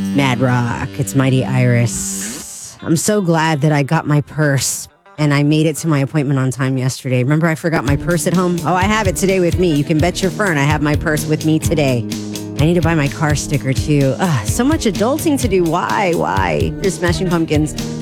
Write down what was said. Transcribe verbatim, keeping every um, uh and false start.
Mad Rock. It's Mighty Iris. I'm so glad that I got my purse and I made it to my appointment on time yesterday. Remember, I forgot my purse at home? Oh, I have it today with me. You can bet your fern I have my purse with me today. I need to buy my car sticker too. Ugh, so much adulting to do. Why? Why? Here's Smashing Pumpkins.